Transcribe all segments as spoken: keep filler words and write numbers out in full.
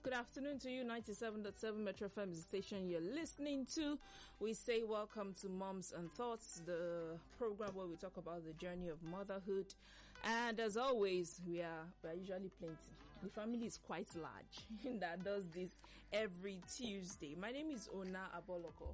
good afternoon to you. ninety-seven point seven Metro F M is the station you're listening to. We say welcome to Moms and Thoughts, the program where we talk about the journey of motherhood. And as always, we are, we are usually plenty. The family is quite large that does this every Tuesday. My name is Ona Aboloko.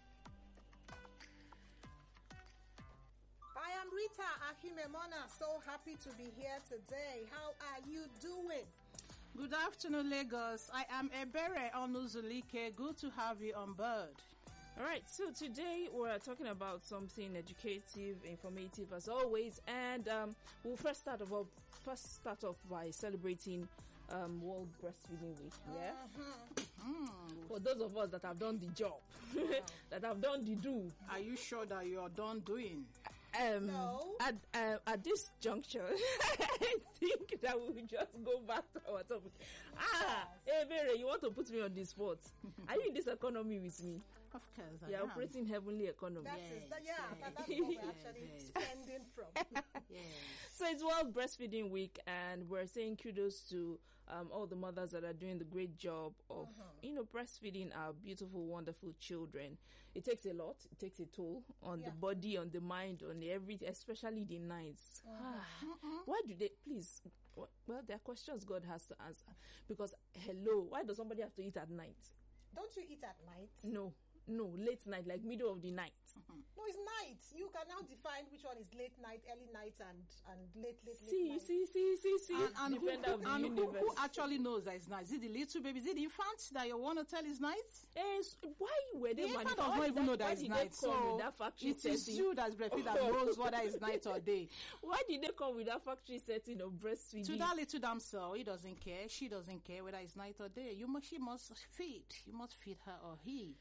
I am Rita Ahimemona. So happy to be here today. How are you doing? Good afternoon, Lagos. I am Ebere Onuzulike. Good to have you on board. All right, so today we're talking about something educative, informative as always, and um, we'll first start off first start off by celebrating um, World Breastfeeding Week. Yeah, Mm. for those of us that have done the job, that have done the do. Are you sure that you are done doing? Um, No. At uh, at this juncture, I think that we will just go back to our topic. Ah, hey, Mary, you want to put me on the spot? Are you in this economy with me? Of course, I You're am. operating heavenly economy. That Yes, is that, yeah, yes, that, that's what we're yes, actually yes. spending from. Yes. So it's World Breastfeeding Week, and we're saying kudos to um, all the mothers that are doing the great job of, Uh-huh. you know, breastfeeding our beautiful, wonderful children. It takes a lot. It takes a toll on Yeah. the body, on the mind, on the everything, especially the nights. Ah, why do they, please, w- well, there are questions God has to answer. Because, hello, why does somebody have to eat at night? Don't you eat at night? No, no, late night, like middle of the night. No, it's night. You can now define which one is late night, early night, and and late, late, late See, night. see, see, see, see, And, and, who, defender of the and who, universe. who actually knows that it's night? Is it the little baby? Is it the infant that you want to tell is night? Eh, so why were they The infant manufacturing? does not even know that Why it's did night. they come So with that factory it is setting? you that's breastfeed that knows whether it's night or day. Why did they come with that factory setting of breastfeeding? To that little damn cell, he doesn't care. She doesn't care whether it's night or day. You must, she must feed. You must feed her or he.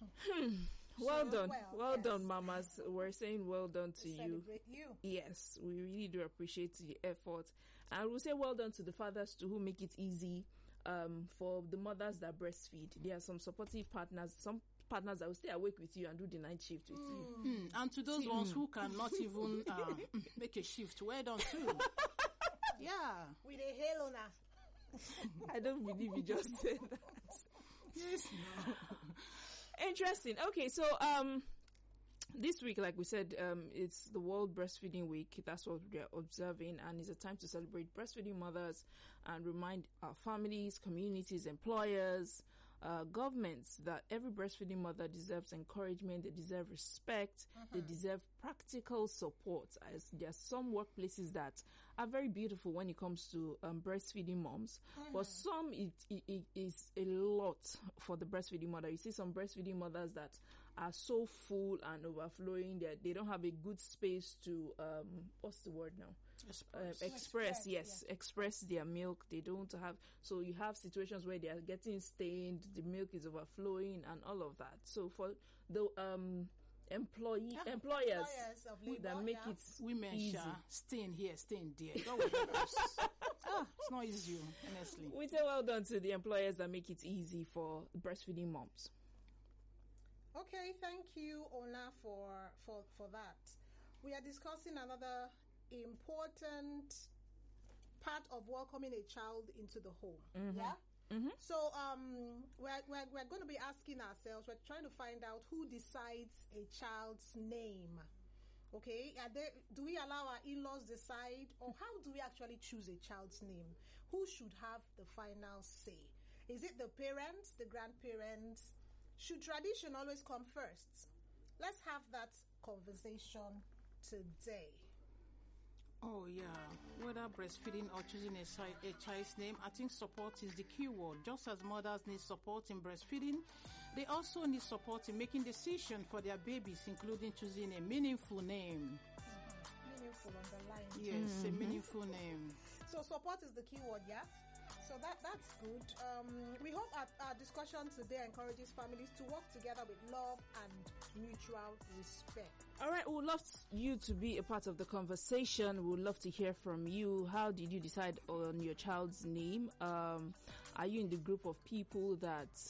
Well So, done, well, well yes. done, mamas. We're saying well done to you. Celebrate you. Yes, we really do appreciate the effort, and we'll say well done to the fathers too who make it easy um, for the mothers that breastfeed. There are some supportive partners, some partners that will stay awake with you and do the night shift with you. Mm, and to those ones who cannot even uh, make a shift, well done too. Yeah. With a halo now. I don't believe you just said that. Yes. No. Interesting. Okay, so um, this week, like we said, um, it's the World Breastfeeding Week. That's what we're observing, and it's a time to celebrate breastfeeding mothers and remind our families, communities, employers, uh, governments that every breastfeeding mother deserves encouragement, they deserve respect, they deserve practical support. As there are some workplaces that are very beautiful when it comes to um, breastfeeding moms, but some it, it, it is a lot for the breastfeeding mother. You see some breastfeeding mothers that are so full and overflowing that they don't have a good space to um what's the word now? Express. Uh, express, Express, yes, express their milk. They don't have, so you have situations where they are getting stained, the milk is overflowing and all of that. So for the um employee Yeah, employers, employers of who labor, that make yeah. it Women easy. shall staying here, staying there. God will help us. Ah, it's not easy, honestly. We say well done to the employers that make it easy for breastfeeding moms. Okay, thank you, Ona, for for for that. We are discussing another important part of welcoming a child into the home. Yeah. So um, we're, we're we're going to be asking ourselves. We're trying to find out who decides a child's name. Okay, are there, do we allow our in-laws decide, or how do we actually choose a child's name? Who should have the final say? Is it the parents, the grandparents? Should tradition always come first? Let's have that conversation today. Oh yeah, whether breastfeeding or choosing a, chi- a child's name, I think support is the key word. Just as mothers need support in breastfeeding, they also need support in making decisions for their babies, including choosing a meaningful name. Meaningful on the line. Yes, a meaningful name. So support is the key word, yeah? So that that's good. Um, we hope our, our discussion today encourages families to work together with love and mutual respect. All right, we would love you to be a part of the conversation. We would love to hear from you. How did you decide on your child's name? Um, are you in the group of people that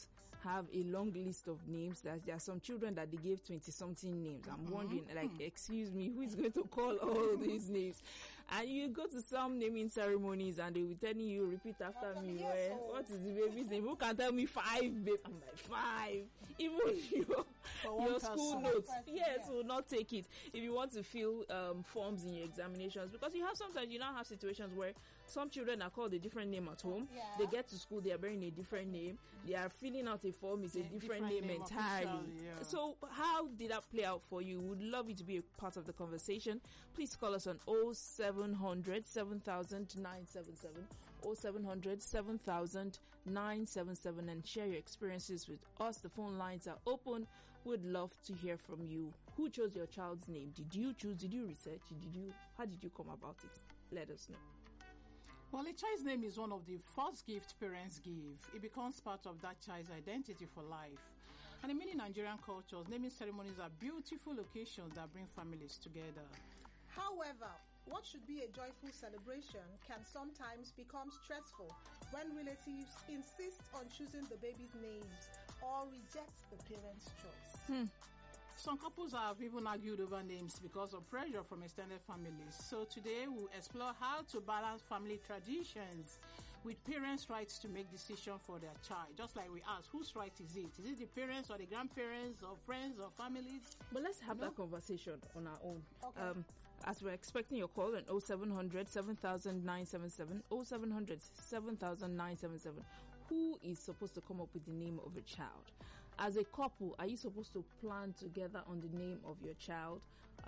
have a long list of names. That there are some children that they gave twenty something names. I'm mm-hmm. wondering, like, excuse me, who is going to call all these names? And you go to some naming ceremonies and they will tell you, repeat after After me, me, well, yes, oh. what is the baby's name? Who can tell me five, babe? I'm like, five. Even your, your school person. notes, Person, yes, yes. will not take it. If you want to fill um, forms in your examinations, because you have sometimes, you now have situations where some children are called a different name at home. Yeah. They get to school, they are bearing a different name. They are filling out a form, it's a Yeah, different, different name, name entirely. official, yeah. So how did that play out for you? Would love you to be a part of the conversation. Please call us on oh seven hundred, seven thousand, nine seven seven, oh seven hundred, seven thousand, nine seven seven, and share your experiences with us. The phone lines are open. We'd love to hear from you. Who chose your child's name? Did you choose? Did you research? Did you? How did you come about it? Let us know. Well, a child's name is one of the first gifts parents give. It becomes part of that child's identity for life. And in many Nigerian cultures, naming ceremonies are beautiful occasions that bring families together. However, what should be a joyful celebration can sometimes become stressful when relatives insist on choosing the baby's names or reject the parents' choice. Hmm. Some couples have even argued over names because of pressure from extended families. So today we'll explore how to balance family traditions with parents' rights to make decisions for their child. Just like we asked, whose right is it? Is it the parents or the grandparents or friends or families? But let's have No? that conversation on our own. Okay. Um, as we're expecting your call on oh seven hundred, seven thousand, nine seven seven, oh seven hundred, seven thousand, nine seven seven. Who is supposed to come up with the name of a child? As a couple, are you supposed to plan together on the name of your child?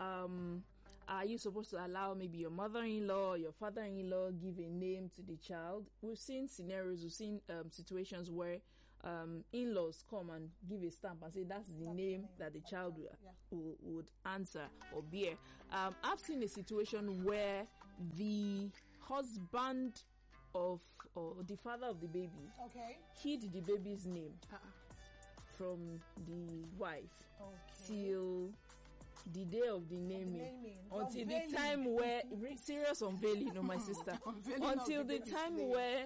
Um, are you supposed to allow maybe your mother-in-law or your father-in-law give a name to the child? We've seen scenarios, we've seen um, situations where um, in-laws come and give a stamp and say that's the That's the name name that the of the child child, will, yeah. will, would answer or bear. Um, I've seen a situation where the husband of or the father of the baby Okay. hid the baby's name Uh-uh. from the wife Okay. till the day of the naming, naming. until Unveiling. the time where re- serious unveiling, no, my sister, Unveiling of until the the baby's time name. where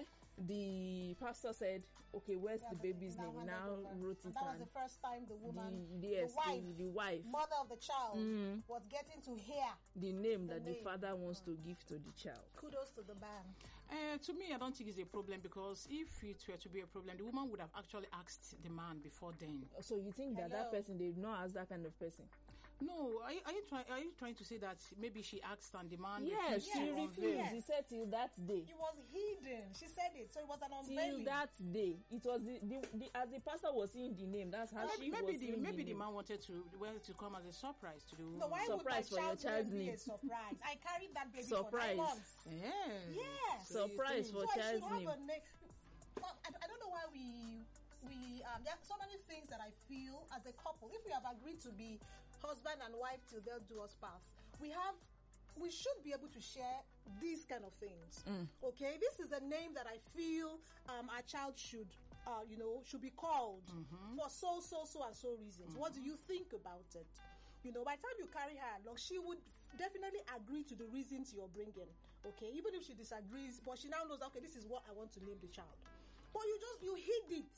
the pastor said, "Okay, where's Yeah, the baby's now name?" handed Now over. wrote And it that was and the first time the woman, the, yes, the wife, the, the wife, mother of the child, Mm. was getting to hear. the name the that the name. father wants to give to the child. Kudos to the man. Uh, to me, I don't think it's a problem because if it were to be a problem, the woman would have actually asked the man before then. So you think that that Hello. person, they not as that kind of person? No, are you, are you trying? Are you trying to say that maybe she asked and the man Yes, refused she to Yes. unveil? refused. He said till that day. It was hidden. She said it, so it was an Till unveiling. that day, it was the, the, the as the pastor was seeing the name. That's how Maybe, she maybe was the seeing maybe the name. man wanted to well to come as a surprise to the No, why would my Surprise for your child's child's name be name. a surprise? I carried that baby Surprise. for nine months. Yeah. Yes. So you Surprise think- for So I child's should have name. a name. Well, I, I don't know why we we um there are so many things that I feel as a couple. If we have agreed to be husband and wife till death do us part, we have we should be able to share these kind of things. Mm. Okay, this is a name that I feel um our child should uh you know should be called Mhm. for so so so and so reasons. What do you think about it? You know, by the time you carry her along, she would definitely agree to the reasons you're bringing. Okay, even if she disagrees, but she now knows, okay, this is what I want to name the child. But you just you hid it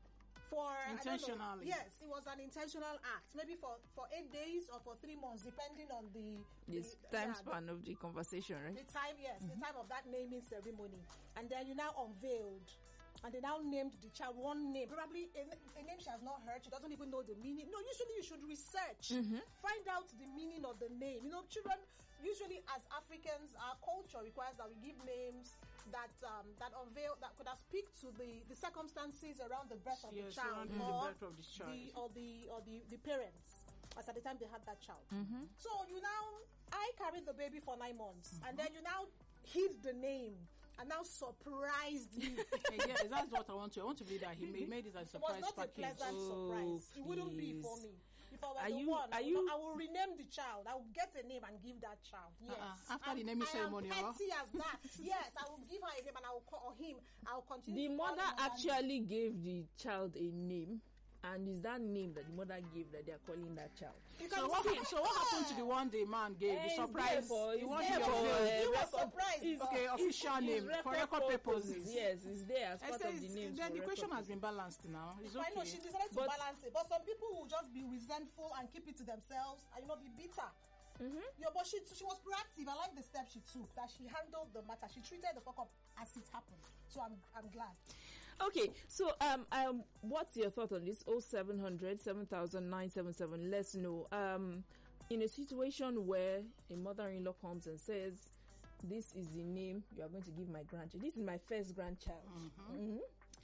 for I don't know. Intentionally. Yes, it was an intentional act. Maybe for for eight days or for three months, depending on the This the, time yeah, span of the conversation, right? the time, yes, the time of that naming ceremony. And then you now unveiled. And they now named the child one name, probably a, a name she has not heard. She doesn't even know the meaning. No, usually you should research, find out the meaning of the name. You know, children, usually as Africans, our culture requires that we give names that um, that unveil, that could speak to the, the circumstances around the birth of Yes, the child, surrounding the or birth of the child. the or the or the, the parents, as at the time they had that child. Mm-hmm. So you now, I carried the baby for nine months, and then you now hid the name and now surprised me. Eh, yes, that's what I want to. I want to be that he made, made it as a It was surprise not a package. pleasant Oh, surprise. It wouldn't be please. for me. If I were Are the you- one, I are will, you- I will rename the child. I will get a name and give that child. Yes. Uh-uh. After I'm- the naming I ceremony, am huh? petty as that. Yes, I will give her a name and I will call or him. I will continue. The to call mother him under- actually gave the child a name. and is that name that the mother gave that they are calling that child. So what, so what happened to the one the man gave? Eh, The it's surprise. there for- the it's one there he for, gave. uh, He was record- surprised. it's- but- Okay, official it's name for record purposes. Yes, it's there as I part say of the it's- names. then for the question record has been balanced now. It's I know okay. she decided to But- balance it, but some people will just be resentful and keep it to themselves and you know be bitter. Mhm. Yeah, but she she was proactive. I like the step she took. That she handled the matter. She treated the fuck up as it happened. So I'm I'm glad. Okay, so um, um, what's your thought on this? Oh seven hundred seven thousand nine seven seven. Let's know. Um, in a situation where a mother-in-law comes and says, "This is the name you are going to give my grandchild. This is my first grandchild." Mhm.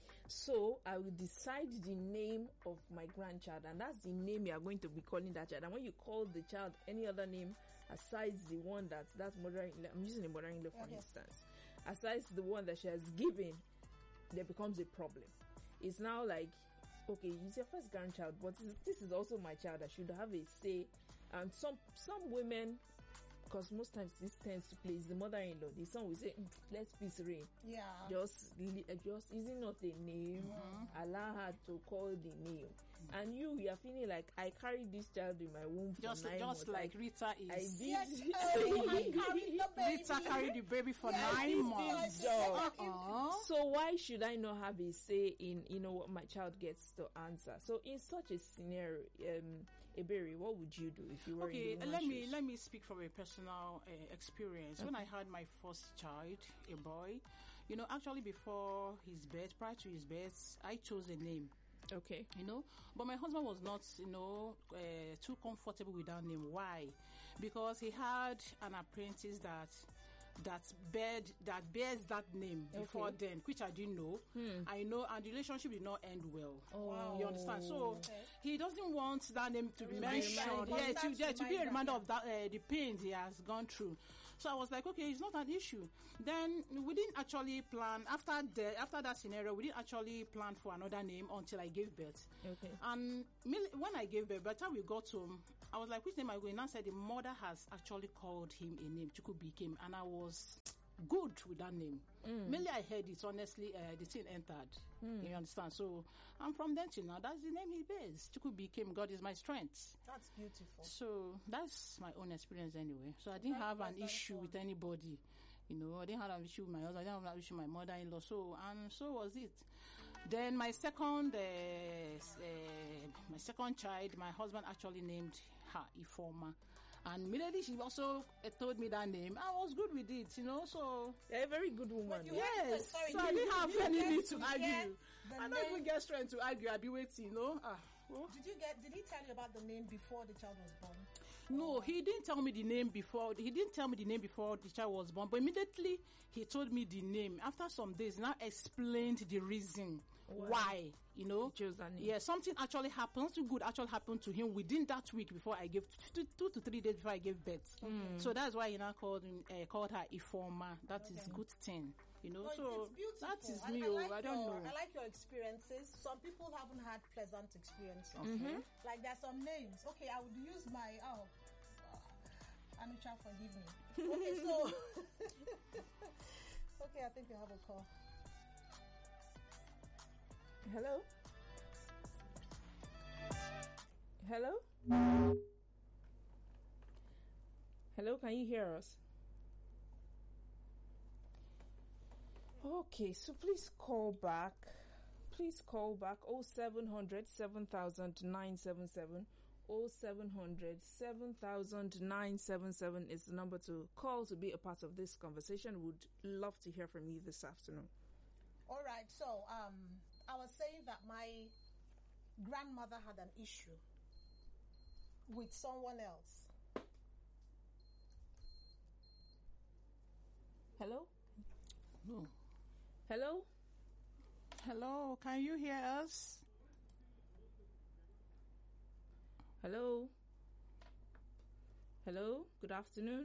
So I will decide the name of my grandchild, and that's the name you are going to be calling that child. And when you call the child any other name aside the one that that mother-in-law, I'm using a mother-in-law for Okay. instance, aside the one that she has given, there becomes a problem. It's now like, okay, it's your first grandchild, but this this is also my child. I should have a say. And some some women, because most times this tends to place the mother-in-law. The son will say, "Mm, let's peace reign. Yeah. Just, li- uh, just is it not a name? Allow her to call the name." And you, you are feeling like I carried this child in my womb for Just, nine just months. like I, Rita I is. did. Yes, oh, I carried the baby. Rita carried the baby for Yeah, I nine did months. this job. Uh-uh. So why should I not have a say in, you know, what my child gets to answer? So in such a scenario, um, Eberi, what would you do if you were Okay, in the uh, woman's let me shoes? let me speak from a personal uh, experience. When I had my first child, a boy, you know, actually before his birth, prior to his birth, I chose a name. Okay. You know, but my husband was not, you know, uh, too comfortable with that name. Why? Because he had an apprentice that that bear that bears that name before Okay. then, which I didn't know. I know, and the relationship did not end well. Oh. You understand? So Okay. he doesn't want that name to be Reminder, mentioned. Yeah, to, constant yeah, to be a reminder, reminder yeah. of that uh, the pains he has gone through. So I was like, okay, it's not an issue. Then we didn't actually plan after the after that scenario. We didn't actually plan for another name until I gave birth. Okay. And me- when I gave birth, by the time we got home, I was like, which name am I going? And I said the mother has actually called him a name, Chukwubikem, and I was good with that name. Mainly I heard it, honestly, uh, the thing entered. You understand? So, and from then till now, that's the name he bears. Chukwubikem, God is my strength. That's beautiful. So, that's my own experience anyway. So, I didn't have an That's issue fun. with anybody. You know, I didn't have an issue with my husband. I didn't have an issue with my mother-in-law. So, and so was it. Then my second, uh, s- uh, my second child, my husband actually named her Ifoma. And immediately she also uh, told me that name. I was good with it, you know, so You're a very good woman. you yes. Sorry, so I you- didn't have you any get need to to argue. get the I don't name- even get strength to argue. I'll be waiting, you know. Ah, well. Did you get? Did he tell you about the name before the child was born? No, he didn't tell me the name before. He didn't tell me the name before the child was born. But immediately he told me the name. After some days, he now explained the reason why. You know, He chose that name. yeah, something actually happened. Something good actually happened to him within that week before I gave two, two to three days before I gave birth. So that's why he now called him, uh, called her Ifoma. That is good thing. You know, No, so it's beautiful. that is I, me. I, oh, like I don't your, know. I like your experiences. Some people haven't had pleasant experiences. Okay. Like there's some names. Okay, I would use my oh, uh, Amicha, forgive me. Okay, so okay, I think you have a call. Hello? Hello? Hello, can you hear us? Okay, so please call back. Please call back oh seven hundred seven thousand nine seven seven. oh seven hundred seven thousand nine seven seven is the number to call to be a part of this conversation. Would love to hear from you this afternoon. All right, so um, I was saying that my grandmother had an issue with someone else. Hello? No. Hello? Hello, can you hear us? Hello? Hello? Good afternoon?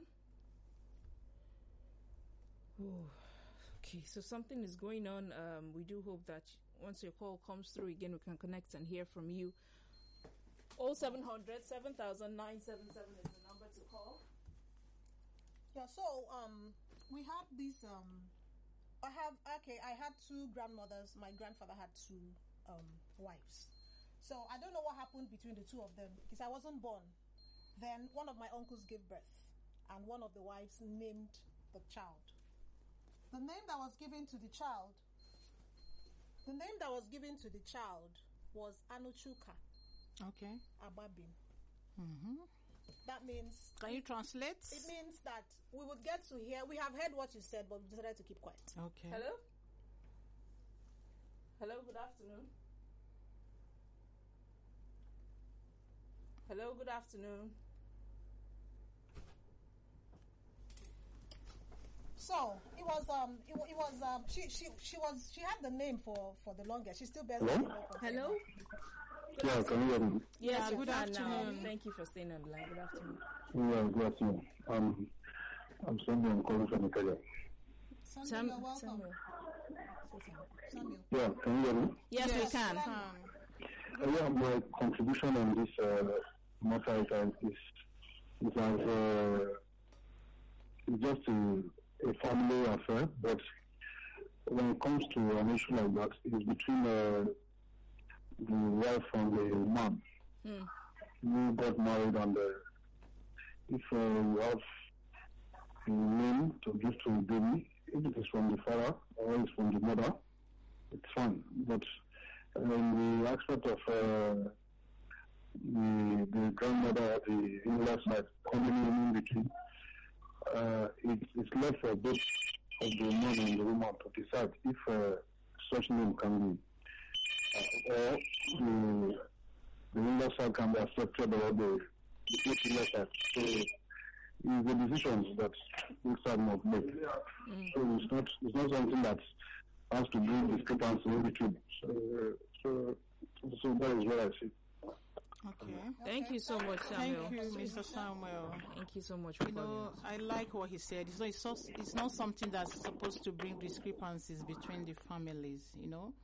Oh, okay, so something is going on. Um, we do hope that once your call comes through again, we can connect and hear from you. oh seven hundred seven thousand nine seven seven is the number to call. Yeah, so um, we had this um, I have okay, I had two grandmothers. My grandfather had two um wives. So I don't know what happened between the two of them because I wasn't born. Then one of my uncles gave birth, and one of the wives named the child. The name that was given to the child, the name that was given to the child was Anuchuka Okay. Ababim. Mm-hmm. That means, Can you translate? it means that we would get to hear, we have heard what you said, but we decided to keep quiet. Okay. Hello? Hello, good afternoon. Hello, good afternoon. So it was um it, wa- it was um she she she was she had the name for for the longest. She still bears the Hello? name of her. Hello? Yeah, can you hear me? Yes, Yeah, you good can now. afternoon. Thank you for staying on the line. Good afternoon. Yeah, good afternoon. Um, I'm Sunday, I'm calling from Italy. Samuel, Sam- you're welcome. Samuel. Samuel. Yeah, can you hear me? Yes, we Yes, can. can. Um, Uh, yeah, my contribution on this uh, matter is, is, is as uh, it's just a, a family affair, but when it comes to an issue like that, it's between uh, the wife and the man Hmm. who got married, and uh, if uh, you have a name to give to a baby, if it is from the father or it's from the mother, it's fine. But uh, in the aspect of uh, the, the grandmother or the in-law side coming in, in between, uh, it, it's left for both of the man and the woman to decide if uh, such name can be, uh, or the, the in-law side can be accepted, or the, the in-law side. So it's the decisions that each side must make. So it's not it's not something that has to bring discrepancy in between. So, so, so that is what I see. okay. Thank you so much, Thank Samuel. you, Mister Samuel. Thank you so much for You calling know, us. I like what he said. It's not, it's, not, it's not something that's supposed to bring discrepancies between the families, you know?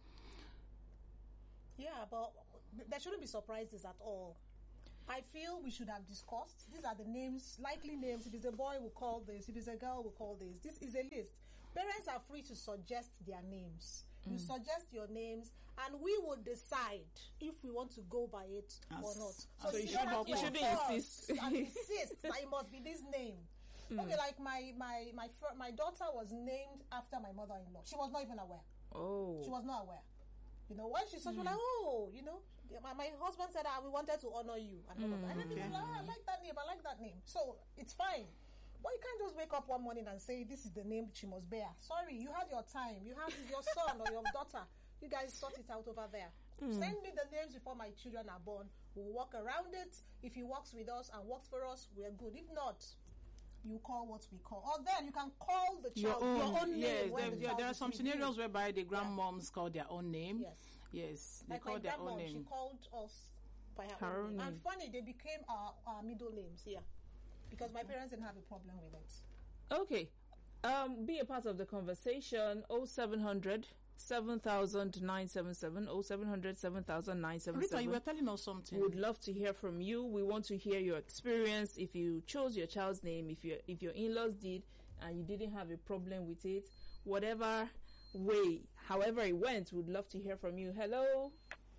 Yeah, but there shouldn't be surprises at all. I feel we should have discussed. These are the names, likely names. If it's a boy, we'll call this. If it's a girl, we'll call this. This is a list. Parents are free to suggest their names. You suggest your names, and we will decide if we want to go by it or As- not. as So you don't should- have to you shouldn't force insist. and insist that it must be this name. Okay, like my my my fir- my daughter was named after my mother-in-law. She was not even aware. Oh. She was not aware. You know, when she saw, she was like, oh, you know, my, my husband said, ah, we wanted to honor you. And, all of that. And then people were like, ah, I like that name, I like that name. So it's fine. But you can't just wake up one morning and say, this is the name she must bear. Sorry, you had your time. You have your son or your daughter. You guys sort it out over there. Send me the names before my children are born. We'll walk around it. If he works with us and works for us, we're good. If not, you call what we call. Or then you can call the Your child own, your own name. yes. when There, the there, child there are is some with you. scenarios whereby the grandmoms call their own name. Yes. Yes, they Like call my their own grandmom, she name. called us by her, Her own own name. And name. funny, they became our, our middle names, yeah. Because my parents didn't have a problem with it. Okay. Um, be a part of the conversation. oh seven hundred, seven thousand nine seven seven. oh seven hundred, seven thousand nine seven Rita, you were seven. telling us something. We would love to hear from you. We want to hear your experience. If you chose your child's name, if your if your in-laws did, and you didn't have a problem with it, whatever way, however it went, we'd love to hear from you. Hello.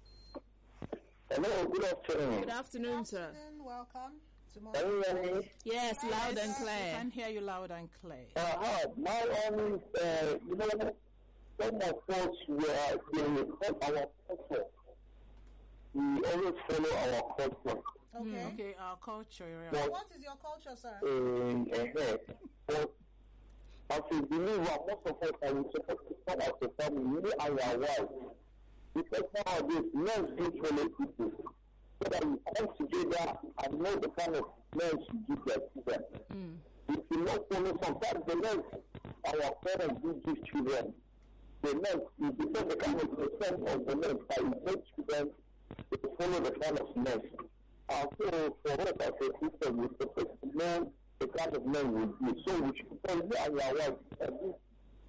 Hello, good afternoon. Good afternoon, sir. Afternoon, welcome. Tomorrow. Can you hear me? Yes, loud and We clear. can hear you loud and clear. Uh, hi, my own is, uh, you know, some of us were in our culture. We always follow our culture. Okay. Okay, our culture. Yeah. But What is your culture, sir? um, ahead. But as a believer, most of us are supposed to come as a family, me and your wife. Because nowadays, men do follow people. So that we come together and know the kind of men to give their children. If you not follow, sometimes the men, our parents do give children. The men, it depends the kind of percent of the men that you make children to follow the kind of men. And so for us as a system, we're supposed to know the kind of men we do. So we should tell you and your wife. and this-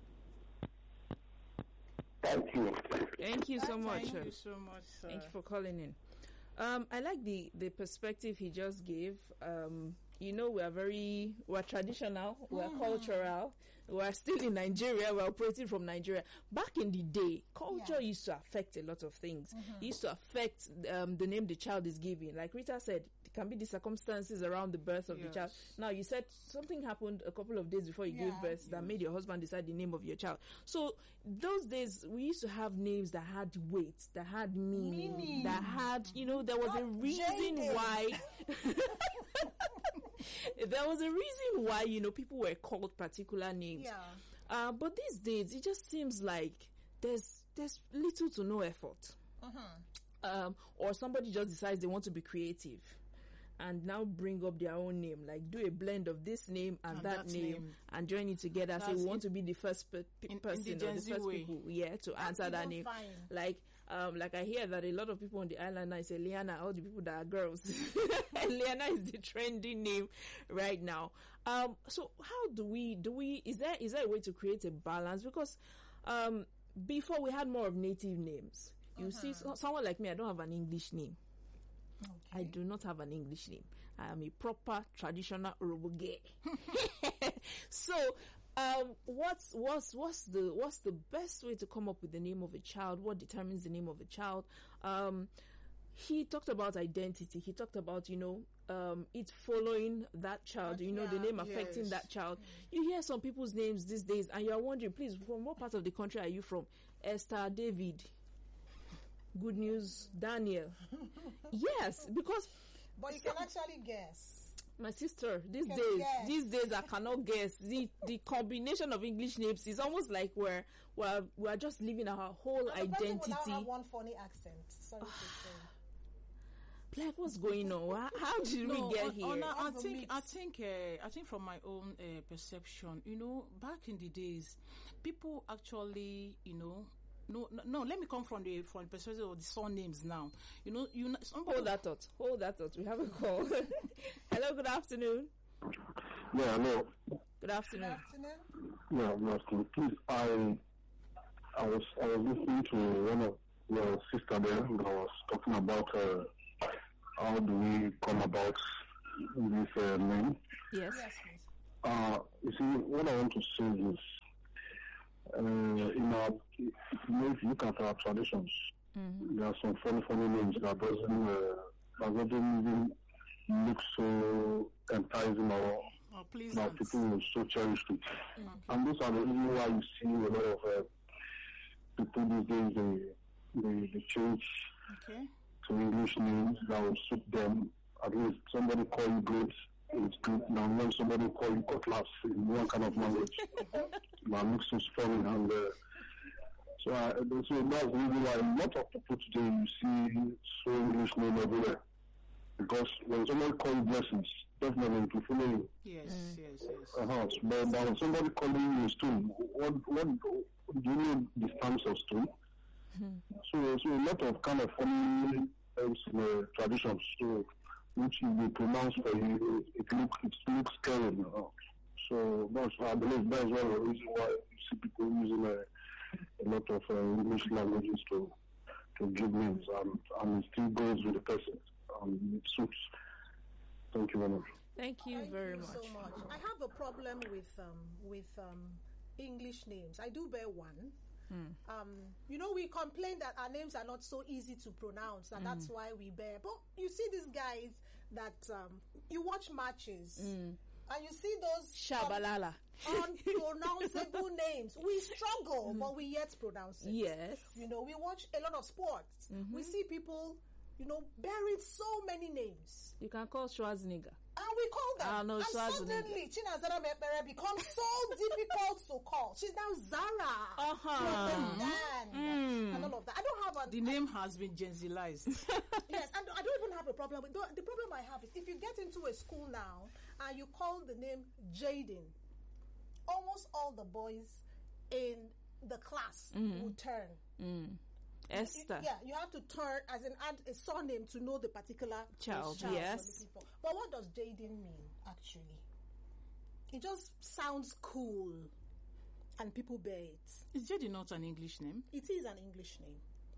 Thank you. Thank you so much, Thank sir. you so much, sir. Thank you for calling in. Um, I like the, the perspective he just gave. Um, you know, we are very, we're traditional, we're mm. cultural, we're still in Nigeria, we're operating from Nigeria. Back in the day, culture yeah. used to affect a lot of things. Mm-hmm. It used to affect um, the name the child is given. Like Rita said, it can be the circumstances around the birth of yes. the child. Now, you said something happened a couple of days before you yeah. gave birth that yes. made your husband decide the name of your child. So, those days, we used to have names that had weight, that had meaning, meaning. that had, you know, there was Not a reason jaded. why... There was a reason why, you know, people were called particular names. Yeah. Uh, but these days, it just seems like there's there's little to no effort. Uh-huh. Um, or somebody just decides they want to be creative and now bring up their own name, like do a blend of this name and, and that name, name and join it together. Say we want to be the first pe- pe- in, person in the or the first way. people, yeah, to That's answer that name. Fine. Like. Um, like I hear that a lot of people on the island now say Liana, all the people that are girls. Liana is the trending name right now. Um, so how do we, do we, is there, is there a way to create a balance? Because, um, before we had more of native names. You uh-huh. see, so, someone like me, I don't have an English name. Okay. I do not have an English name. I am a proper traditional Uroboge. So, Um, what's what's what's the what's the best way to come up with the name of a child? What determines the name of a child? Um, he talked about identity. He talked about, you know, um, it following that child. You know, yeah, the name affecting yes. that child. You hear some people's names these days, and you are wondering, please, from what part of the country are you from? Esther, David, Good News, Daniel. Yes, because. But you can actually guess. My sister, these days, guess. these days I cannot guess. The the combination of English names is almost like we're we're, we're just living our whole and identity. The person will now have one funny accent. Sorry to say. Like, what's going on? How, how did no, we get on, here? On, I think I think uh, I think from my own uh, perception, you know, back in the days, people actually, you know. No, no, no, let me come from the from the perspective of the surnames now. You know, you know, somebody hold that thought. Hold that thought. We have a call. Hello, good afternoon. Yeah, hello. Good afternoon. Good afternoon. Yeah, good afternoon. Please, I, I was I was listening to one of your sister there that was talking about uh, how do we come about this uh, name. Yes. Yes, please. Uh, you see, what I want to say is, uh, in our, if you look at our traditions, mm-hmm. there are some funny, funny names that doesn't, uh, that doesn't even look so enticing or oh, please that people will so cherish it. Okay. And those are the reasons why you see a lot of uh, people these days, they, they, they change okay. to English names that will suit them. At least somebody call you Grace, it's good. Now when somebody call you Cutlass in one kind of language, that looks so funny. And uh, so, I, so that's the reason why a lot of people today you see so English name everywhere. Because when somebody call you Blessings, definitely it will follow you. Yes, mm. yes, yes. Uh-huh. But, but when somebody calling you Stone, what, what do you know the stamps of Stone? Mm-hmm. So, so a lot of kind of funny uh, traditions. So, which you will pronounce for you, it, it looks it looks scary. You know? So that's I believe that's one of the reasons why you see people using a, a lot of uh, English languages to to give names, and, and it still goes with the person. Um, it suits. Thank you very much. Thank you Thank very you much. so much. I have a problem with um with um English names. I do bear one. Mm. Um, you know, we complain that our names are not so easy to pronounce, and mm. that's why we bear. But you see these guys that um, you watch matches, mm. and you see those Shabalala um, unpronounceable names. We struggle, mm. but we yet pronounce it. Yes. You know, we watch a lot of sports. Mm-hmm. We see people, you know, bearing so many names. You can call Schwarzenegger. And we call them. Ah, no, and suddenly, Chinazara Mepere becomes so difficult to call. She's now Zara. Uh-huh. Mm. And all of that. I don't have a... The name has been Genzilized. Yes, and I don't even have a problem with... The, the problem I have is if you get into a school now and you call the name Jaden, almost all the boys in the class mm. will turn. Mm. Esther. You, yeah, you have to turn as in add a surname to know the particular child. child yes. But what does Jaden mean, actually? It just sounds cool, and people bear it. Is Jaden not an English name? It is an English name.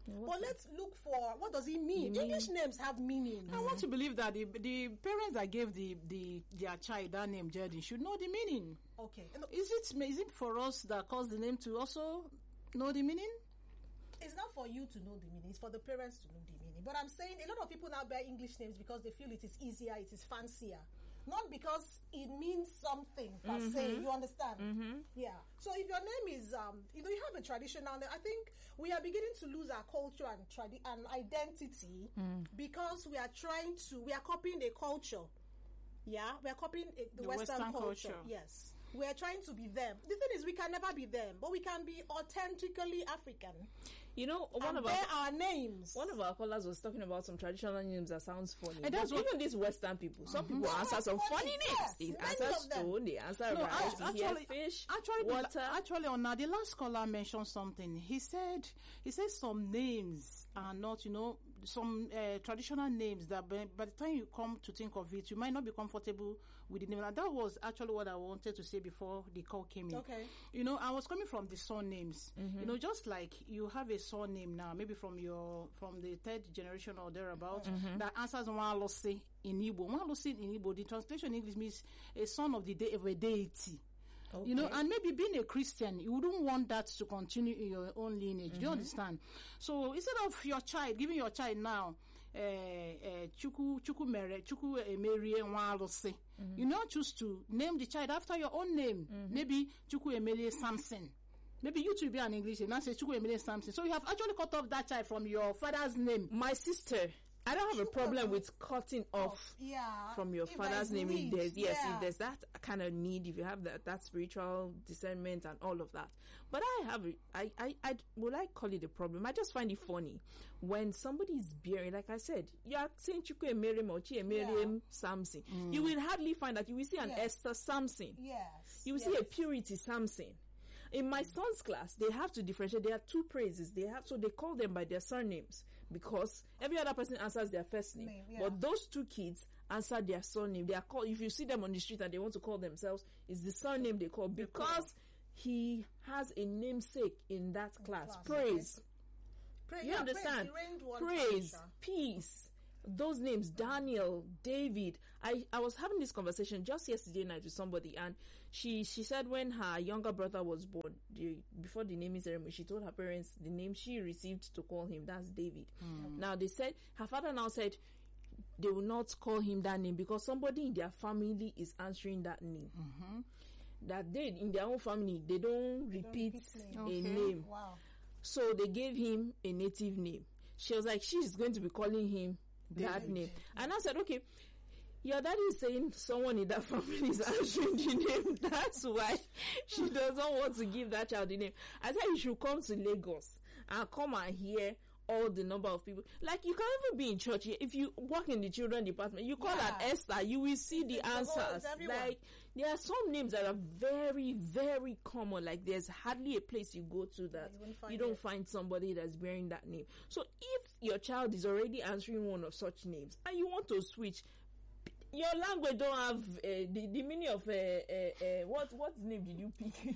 But let's look for what does it mean. The English names have meaning. I want to believe that the, the parents that gave the, the their child that name Jordan should know the meaning. Okay. Is it is it for us that caused the name to also know the meaning? It's not for you to know the meaning. It's for the parents to know the meaning. But I'm saying a lot of people now bear English names because they feel it is easier, it is fancier. Not because it means something per mm-hmm. se. You understand? Mm-hmm. Yeah. So if your name is, um, you know, you have a traditional name. I think we are beginning to lose our culture and tradi- and identity mm. because we are trying to, we are copying a culture. Yeah, we are copying a, the, the Western, Western culture. culture. Yes. We are trying to be them. The thing is, we can never be them, but we can be authentically African. You know, one and of bear our, our names. One of our callers was talking about some traditional names that sounds funny. And that's even these Western people. Some mm-hmm. people answer some funny, funny names. Yes, they answer stone, they answer no, rice, actually, here, fish, actually, water. Actually, on uh, the last caller mentioned something. He said, he said some names are not, you know, some uh, traditional names that by, by the time you come to think of it, you might not be comfortable with the name. And that was actually what I wanted to say before the call came in. Okay. You know, I was coming from the surnames. Mm-hmm. You know, just like you have a surname now, maybe from your from the third generation or thereabout, mm-hmm. that answers Nwalose in Igbo. Nwalose in Igbo, the translation in English means a son of the day of a deity. Okay. You know, and maybe being a Christian, you wouldn't want that to continue in your own lineage. Mm-hmm. Do you understand? So instead of your child, giving your child now, uh, uh, Chuku Chuku Mere Chuku Emerie Nwalose, you now choose to name the child after your own name. Mm-hmm. Maybe Chuku Emerie Samson. Maybe you too be an English name. Now say Chuku Emerie Samson. So you have actually cut off that child from your father's name. My sister, I don't have a problem with cutting off yeah, from your father's name. If there's, yes, yeah. if there's that kind of need, if you have that, that spiritual discernment and all of that. But I have, I, I, I, would I call it a problem? I just find it funny when somebody is bearing, like I said, you are saying Chuku Emerie or Chi Emerie Samson. Mm. You will hardly find that. You will see an yes. Esther Samson. Yes. You will yes. see a Purity Samson. In my son's class, they have to differentiate. There are two praises. They have, so they call them by their surnames because every other person answers their first name. name yeah. But those two kids answer their surname. They are called, if you see them on the street and they want to call themselves, it's the surname they call because he has a namesake in that in class. class. Praise. Pray, you yeah, understand? Praise, praise peace. Those names, Daniel, David. I, I was having this conversation just yesterday night with somebody, and she, she said when her younger brother was born, the, before the naming ceremony, she told her parents the name she received to call him, that's David. Mm. Now they said, her father now said they will not call him that name because somebody in their family is answering that name. Mm-hmm. That they, in their own family, they don't they repeat, don't repeat a okay. name. Wow. So they gave him a native name. She was like, she's going to be calling him that name. And I said, okay, your daddy is saying someone in that family is answering the name. That's why she doesn't want to give that child the name. I said you should come to Lagos and come and hear all the number of people. Like, you can even be in church. If you work in the children department, you call yeah. her Esther, you will see the answers. Like, there are some names that are very, very common. Like, there's hardly a place you go to that you, you don't it. find somebody that's bearing that name. So if your child is already answering one of such names and you want to switch, your language don't have uh, the, the meaning of uh, uh, uh, what what name did you pick?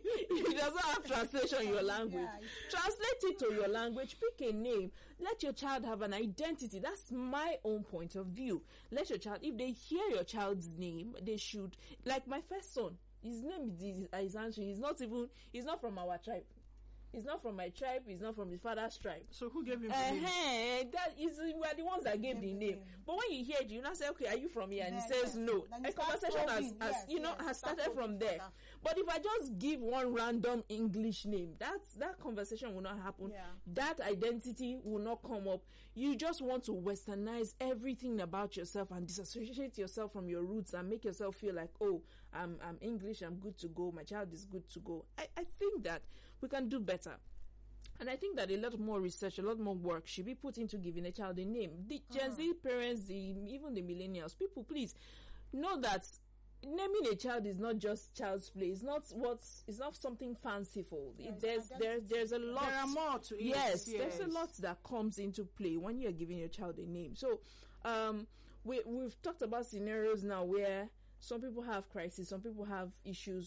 It doesn't have translation in your language. Yeah, translate it to your language. Pick a name. Let your child have an identity. That's my own point of view. Let your child, if they hear your child's name, they should, like my first son, his name is, is answering. He's not even, he's not from our tribe. He's not from my tribe. He's not from his father's tribe. So who gave him the uh, name? Hey, that is, we are the ones that gave the name. But when you hear it, you now say, okay, are you from here? And he says no. A conversation has, has yes, you know, yes, has started from there. That. But if I just give one random English name, that's, that conversation will not happen. Yeah. That identity will not come up. You just want to westernize everything about yourself and disassociate yourself from your roots and make yourself feel like, oh, I'm, I'm English, I'm good to go, my child is good to go. I, I think that we can do better. And I think that a lot more research, a lot more work should be put into giving a child a name. The Gen uh-huh. Z parents, the, even the millennials, people, please know that naming a child is not just child's play. It's not what's, it's not something fanciful. Yeah, it, there's, there's, there's a lot. There are more to it. Yes, yes, there's a lot that comes into play when you're giving your child a name. So, um, we, we've talked about scenarios now where some people have crisis, some people have issues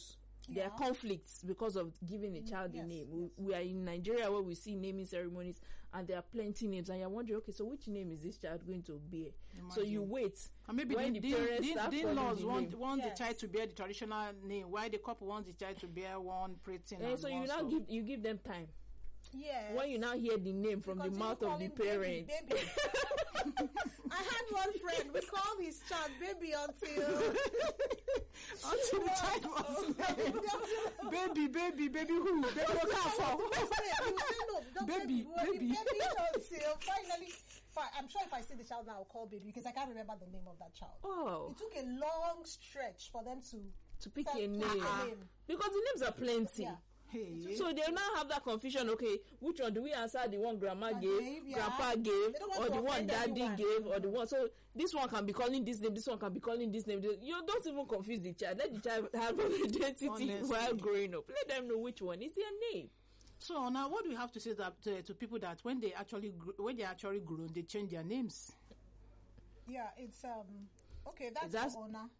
there Yeah. are conflicts because of giving a child yes, a name. yes. We, we are in Nigeria where we see naming ceremonies and there are plenty names, and you're wondering, okay, so which name is this child going to bear? So you wait. And maybe when the, the the, parents the, start the calling in-laws the want, name. want Yes. the child to bear the traditional name, while the couple wants the child to bear one pretty And and so you one now so- give you give them time. Yes. When you now hear the name from the Continue mouth of the calling baby, parents. baby. I had one friend, we called his child baby until until the child was named. baby, baby, baby who? Baby Okafor. no, Baby, baby, baby. baby until finally. fi- I'm sure if I see the child now, I'll call baby because I can't remember the name of that child. Oh, It took a long stretch for them to to pick to a pick name. a name. Because the names are plenty. Yeah. Hey. So they now have that confusion. Okay, which one do we answer? The one grandma And gave, gave, yeah. grandpa gave, They don't want or to the one offend daddy anyone. gave, or the one. So this one can be calling this name. This one can be calling this name. You don't even confuse the child. Let the child have an identity Honestly. while growing up. Let them know which one is their name. So now, what do we have to say that to, to people that when they actually gr- when they actually grown, they change their names? Yeah, it's um okay. That's, That's- the owner.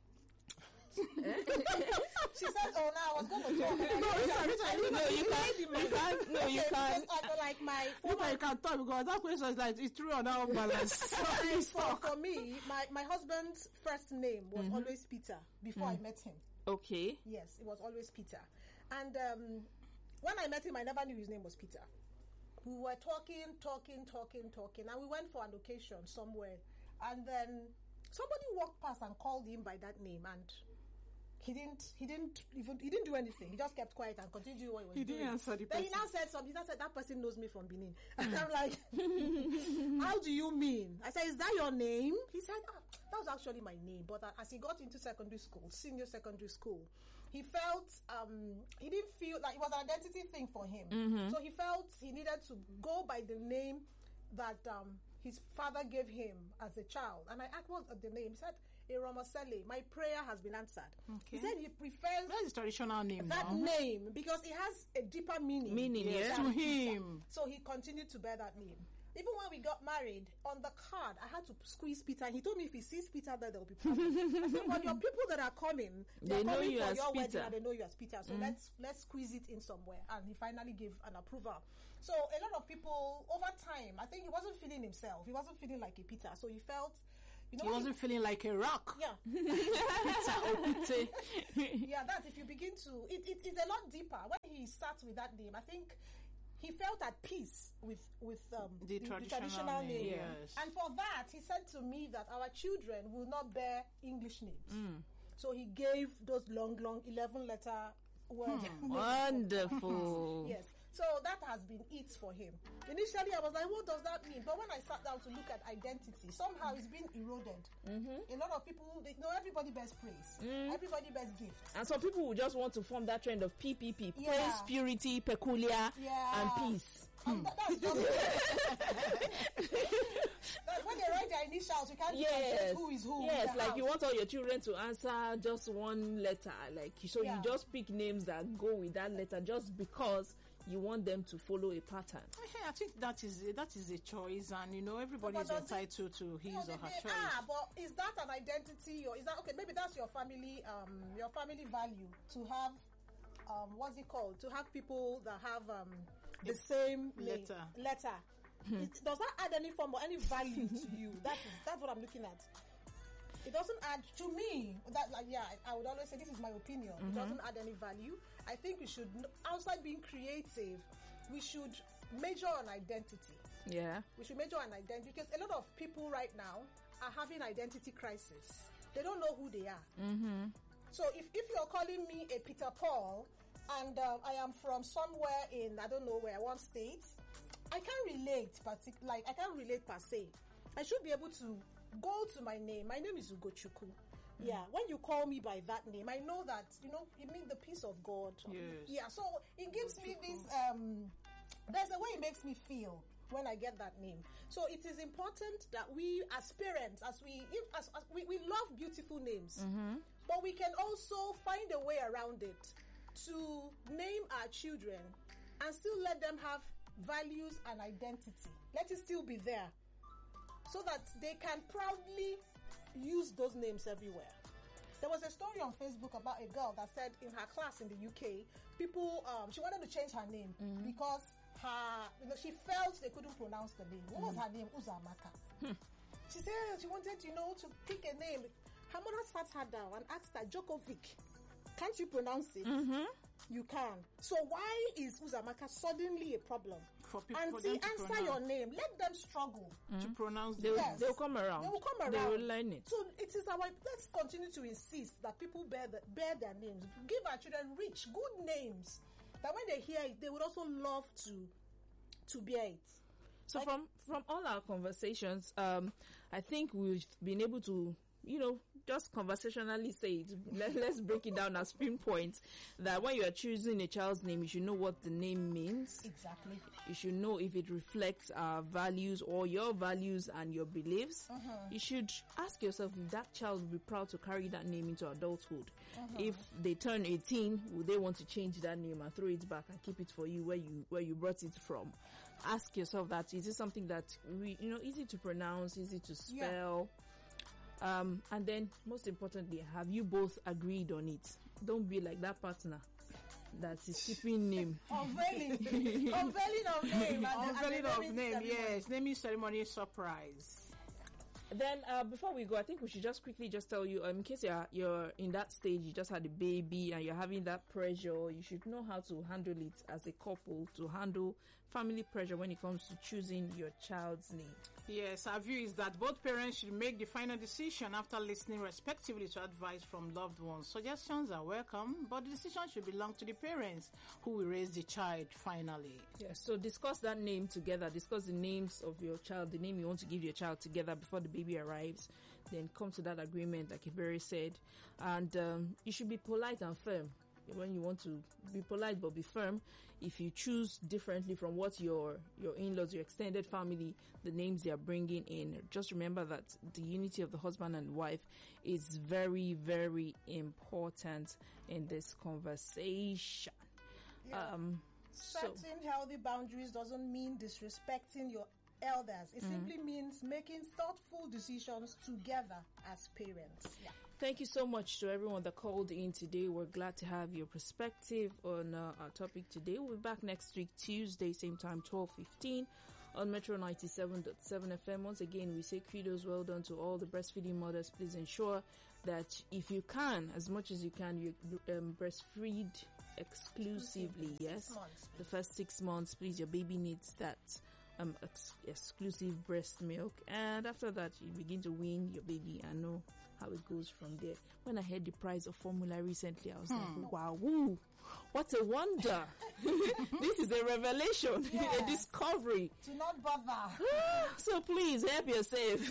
She said, "Oh, now I was going to talk." and I didn't- No, you can't. You can't. No, you Okay, can't. because I feel like my You former can, can talk because that question is like it's true or not balance. So please for, talk. for me, my, my husband's first name was always Peter before I met him. Okay. Yes, it was always Peter. And um, when I met him, I never knew his name was Peter. We were talking, talking, talking, talking, and we went for an occasion somewhere. And then somebody walked past and called him by that name, and he didn't. He didn't even. He didn't do anything. He just kept quiet and continued doing what he was He doing. didn't answer the Then he person. now said something. He now said that person knows me from Benin. And I'm like, how do you mean? I said, is that your name? He said, ah, that was actually my name. But uh, as he got into secondary school, senior secondary school, he felt um, he didn't feel like it was an identity thing for him. So he felt he needed to go by the name that um, his father gave him as a child. And I asked, what's the name? He said, Eromosele. My prayer has been answered. He Okay. said he prefers That's his traditional name that now. name because it has a deeper meaning. Meaning, Yes, yeah. to him. So he continued to bear that name. Even when we got married, on the card, I had to squeeze Peter. He told me if he sees Peter there, there will be problems. I said, but your people that are coming, They they're know coming you for as your wedding Peter. and they know you as Peter. So let's let's squeeze it in somewhere. And he finally gave an approval. So a lot of people, over time, I think he wasn't feeling himself. He wasn't feeling like a Peter. So he felt, you know, He wasn't feeling like a rock. yeah. Pizza Okute. Yeah, that if you begin to, it, it, it's a lot deeper. When he starts with that name, I think he felt at peace with with um, The traditional traditional name, name. yes. And for that, he said to me that our children will not bear English names. So he gave those long, long eleven letter words. Wonderful. Yes. So that has been it for him. Initially, I was like, what does that mean? But when I sat down to look at identity, somehow it's been eroded. A lot of people, they, no, everybody bears praise. Everybody bears gifts. And some people will just want to form that trend of P P P, Yeah. praise, purity, peculiar, Yeah. and peace. And that, that's just that when they write their initials, you can't Yes, differentiate who is who. in yes, the like house. you want all your children to answer just one letter, like so Yeah. you just pick names that go with that letter just because you want them to follow a pattern. Okay, I think that is that is a choice, and you know everybody But is does it- entitled to his No, or they, her they choice. are, but is that an identity or is that okay? Maybe that's your family, um, your family value to have, um, what's it called? To have people that have um the same name- letter. Letter. It, does that add any form or any value to you? That is that's what I'm looking at. It doesn't add to me. That like yeah, I, I would always say this is my opinion. It doesn't add any value. I think we should, outside being creative, we should measure on identity. Yeah. We should measure an identity because a lot of people right now are having identity crisis. They don't know who they are. Mm-hmm. So if, if you're calling me a Peter Paul and um, I am from somewhere in, I don't know where, one state, I can't relate, partic- like I can't relate per se. I should be able to go to my name. My name is Ugochukwu. Yeah, when you call me by that name, I know that, you know, it means the peace of God. Yes. Yeah, so it gives me this, um, there's a way it makes me feel when I get that name. So it is important that we as parents, as we, if, as, as we, we love beautiful names, but we can also find a way around it to name our children and still let them have values and identity. Let it still be there so that they can proudly use those names everywhere. There was a story on Facebook about a girl that said in her class in the U K, people, um, she wanted to change her name mm-hmm. because her, you know, she felt they couldn't pronounce the name. What mm-hmm. was her name? Uzamaka. Hmm. She said she wanted, you know, to pick a name. Her mother sat her down and asked her, Djokovic, can't you pronounce it? Mm-hmm. You can. So why is Uzamaka suddenly a problem? For people, and for see, them to answer pronounce. your name. Let them struggle Mm-hmm. to pronounce they, it. Yes. They'll come around. They will come around. They will learn it. So it is our, let's continue to insist that people bear, the, bear their names. Give our children rich, good names. That when they hear it, they would also love to, to bear it. So Like, from from all our conversations, um, I think we've been able to, you know, just conversationally say it. Let, let's break it down as pinpoints that when you are choosing a child's name, you should know what the name means. Exactly. You should know if it reflects our values or your values and your beliefs. Uh-huh. You should ask yourself if that child will be proud to carry that name into adulthood. Uh-huh. If they turn eighteen, will they want to change that name and throw it back and keep it for you where you where you brought it from? Ask yourself that, is it something that we, you know, easy to pronounce, easy to spell? Yeah. Um, and then most importantly, have you both agreed on it? Don't be like that partner that is keeping name. Unveiling. Unveiling of name. And Unveiling the, of and the name, ceremony. yes. Naming ceremony surprise. Then uh, before we go, I think we should just quickly just tell you, um, in case you're you're in that stage, you just had a baby and you're having that pressure, you should know how to handle it as a couple, to handle family pressure when it comes to choosing your child's name. Yes, our view is that both parents should make the final decision after listening respectively to advice from loved ones. Suggestions are welcome, but the decision should belong to the parents who will raise the child finally. Yes, so discuss that name together. Discuss the names of your child, the name you want to give your child together before the baby arrives. Then come to that agreement, like Iberi said. And um, you should be polite and firm. When you want to be polite but be firm, if you choose differently from what your your in-laws, your extended family, the names they are bringing in, just remember that the unity of the husband and wife is very, very important in this conversation. Yeah. Um, so, Setting healthy boundaries doesn't mean disrespecting your elders. It mm-hmm. simply means making thoughtful decisions together as parents. Yeah. Thank you so much to everyone that called in today. We're glad to have your perspective on uh, our topic today. We'll be back next week, Tuesday, same time, twelve fifteen on Metro ninety-seven point seven F M. Once again, we say kudos, well done to all the breastfeeding mothers. Please ensure that if you can, as much as you can, you um, breastfeed exclusively, yes? Months, the first six months, please, your baby needs that um ex- exclusive breast milk. And after that, you begin to wean your baby and know how it goes from there. When I heard the price of formula recently, I was hmm. like, wow, woo, what a wonder. This is a revelation, yes. A discovery. Do not bother. So please, help yourself.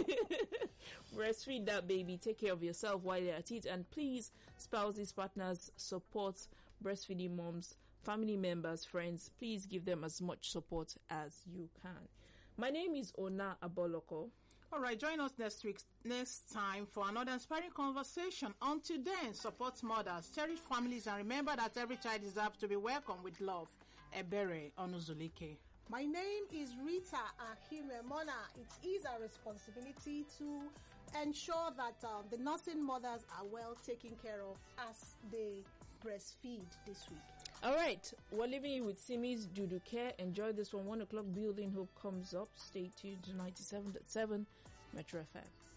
Breastfeed that baby. Take care of yourself while you're at it. And please, spouses, partners, support breastfeeding moms, family members, friends. Please give them as much support as you can. My name is Ona Aboloko. All right, join us next week, next time for another inspiring conversation. Until then, support mothers, cherish families, and remember that every child deserves to be welcomed with love. Ebere Onuzulike. My name is Rita Ahime Mona. It is our responsibility to ensure that um, the nursing mothers are well taken care of as they breastfeed this week. All right, we're leaving you with Simi's Judu Care. Enjoy this one. One o'clock Building Hope comes up. Stay tuned to ninety-seven point seven Metro F M.